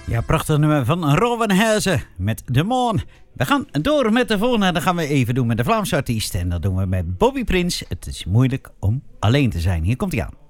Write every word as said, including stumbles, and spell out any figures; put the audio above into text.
Ja, prachtig nummer van Robin Haase met De Maan. We gaan door met de volgende. Dat gaan we even doen met de Vlaamse artiest. En dat doen we met Bobby Prins. Het is moeilijk om alleen te zijn. Hier komt hij aan.